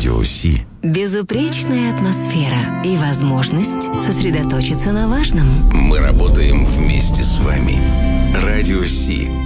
Радио Си. Безупречная атмосфера и возможность сосредоточиться на важном. Мы работаем вместе с вами. Радио Си.